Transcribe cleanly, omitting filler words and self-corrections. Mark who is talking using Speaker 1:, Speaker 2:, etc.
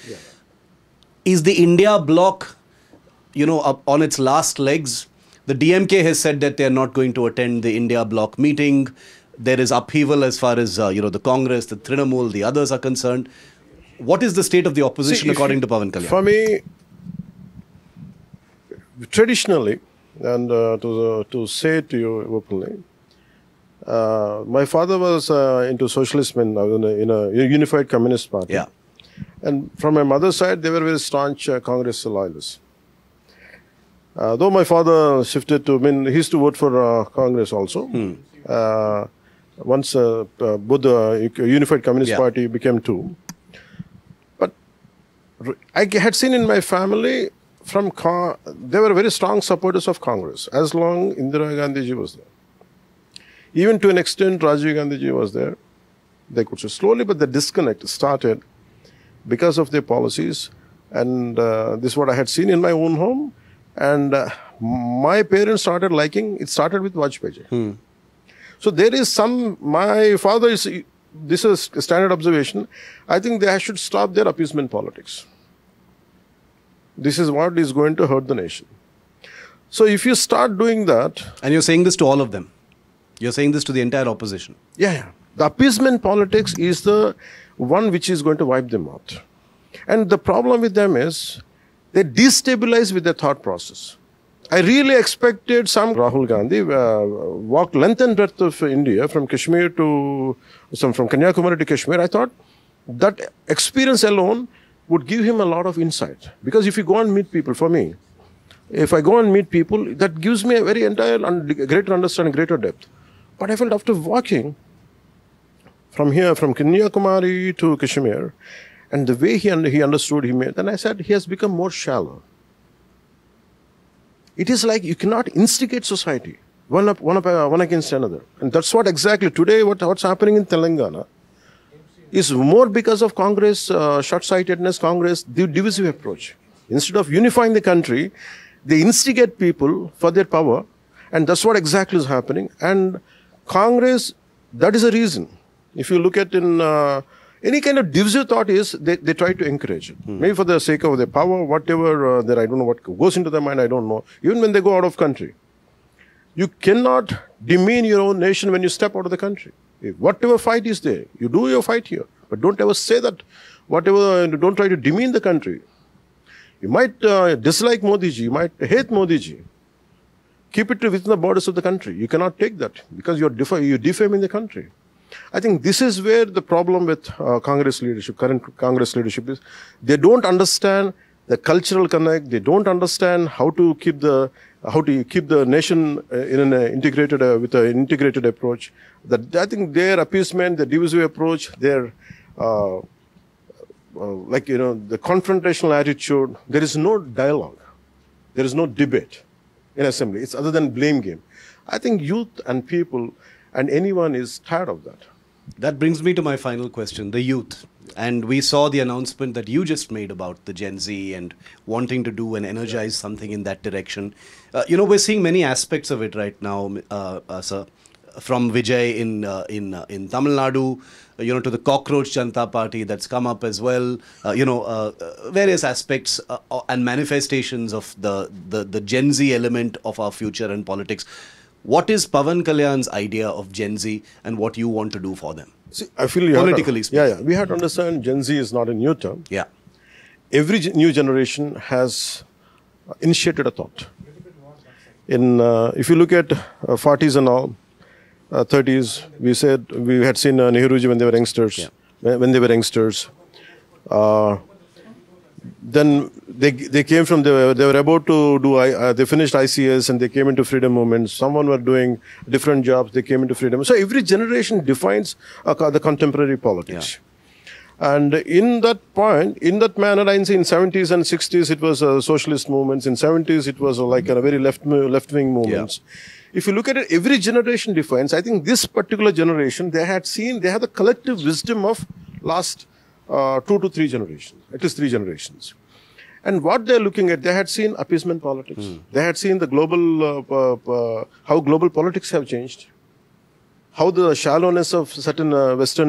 Speaker 1: Yeah.
Speaker 2: Is the India bloc, up on its last legs? The DMK has said that they are not going to attend the India bloc meeting. There is upheaval as far as, the Congress, the Trinamool, the others are concerned. What is the state of the opposition according to Pawan Kalyan?
Speaker 1: For me, traditionally, and to say to you openly, my father was into socialism in a unified communist party.
Speaker 2: Yeah.
Speaker 1: And from my mother's side, they were very staunch Congress loyalists. Though my father shifted to, he used to vote for Congress also. Once both the Unified Communist Party became two. But I had seen in my family, they were very strong supporters of Congress, as long Indira Gandhi ji was there. Even to an extent, Rajiv Gandhi ji was there. They could say slowly, but the disconnect started because of their policies. And this is what I had seen in my own home. And my parents started liking, it started with Vajpayee ji. So there is my father is, this is a standard observation, I think they should stop their appeasement politics. This is what is going to hurt the nation. So if you start doing that...
Speaker 2: And you're saying this to all of them? You're saying this to the entire opposition?
Speaker 1: Yeah. The appeasement politics is the one which is going to wipe them out. And the problem with them is, they destabilize with their thought process. I really expected some Rahul Gandhi walked length and breadth of India from Kashmir from Kanyakumari to Kashmir. I thought that experience alone would give him a lot of insight. Because if you go and meet people, for me, if I go and meet people, that gives me a very greater understanding, greater depth. But I felt after walking from here, from Kanyakumari to Kashmir, and the way he understood, then I said, he has become more shallow. It is like you cannot instigate society, one against another. And that's what exactly today, what's happening in Telangana is more because of Congress, short-sightedness, Congress, the divisive approach. Instead of unifying the country, they instigate people for their power. And that's what exactly is happening. And Congress, that is a reason. If you look at in any kind of divisive thought is, they try to encourage it. Maybe for the sake of their power, whatever, I don't know what goes into their mind, I don't know. Even when they go out of country. You cannot demean your own nation when you step out of the country. Whatever fight is there, you do your fight here. But don't ever say that, don't try to demean the country. You might dislike Modi ji, you might hate Modi ji. Keep it within the borders of the country. You cannot take that because you're defaming the country. I think this is where the problem with Congress leadership, current Congress leadership is. They don't understand the cultural connect. They don't understand how to keep the nation in an integrated with an integrated approach. I think their appeasement, the divisive approach, their the confrontational attitude. There is no dialogue. There is no debate in assembly. It's other than blame game. I think youth and people and anyone is tired of that.
Speaker 2: That brings me to my final question, the youth. And we saw the announcement that you just made about the Gen Z and wanting to do and energize something in that direction. We're seeing many aspects of it right now, sir. From Vijay in Tamil Nadu, to the Cockroach Janata Party that's come up as well. Various aspects and manifestations of the Gen Z element of our future and politics. What is Pawan Kalyan's idea of Gen Z and what you want to do for them?
Speaker 1: See, I feel
Speaker 2: politically speaking.
Speaker 1: We have to understand Gen Z is not a new term.
Speaker 2: Yeah.
Speaker 1: Every new generation has initiated a thought. If you look at 40s and all, 30s, we had seen Nehruji when they were youngsters.
Speaker 2: Yeah.
Speaker 1: When they were youngsters. Then they came from, they were about to do, they finished ICS and they came into freedom movements. Someone were doing different jobs, they came into freedom. So every generation defines the contemporary politics. Yeah. And in that point, in that manner, I see in 70s and 60s, it was socialist movements. In 70s, it was like a very left-wing movements. Yeah. If you look at it, every generation defines. I think this particular generation, they had the collective wisdom of last 2 to 3 generations, at least 3 generations. And what they're looking at, they had seen appeasement politics. They had seen the global, how global politics have changed, how the shallowness of certain Western